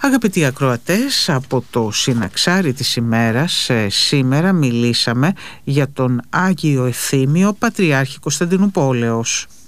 Αγαπητοί ακροατές, από το Συναξάρι της ημέρας σήμερα μιλήσαμε για τον Άγιο Ευθύμιο Πατριάρχη Κωνσταντινουπόλεως.